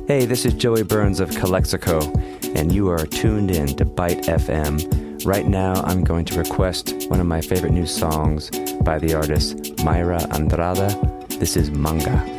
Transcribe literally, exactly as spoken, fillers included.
Hey, this is Joey Burns of Calexico, and you are tuned in to Byte F M. Right now, I'm going to request one of my favorite new songs by the artist Mayra Andrade. This is Manga.